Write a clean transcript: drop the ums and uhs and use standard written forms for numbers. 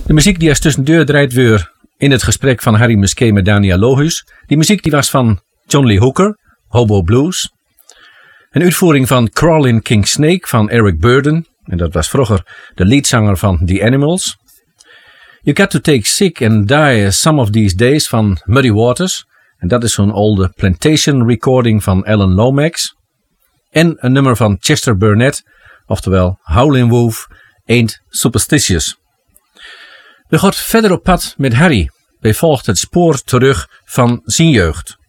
De muziek die als tussendeur draait weer in het gesprek van Harry Musquet met Daniel Lohuus. Die muziek die was van John Lee Hooker, Hobo Blues. Een uitvoering van Crawling King Snake van Eric Burdon. En dat was vroeger de leadzanger van The Animals. You Got to Take Sick and Die Some of These Days van Muddy Waters. En dat is zo'n oude Plantation recording van Alan Lomax. En een nummer van Chester Burnett, oftewel Howlin' Wolf, Ain't Superstitious. We gaan verder op pad met Harry. Hij volgt het spoor terug van zijn jeugd.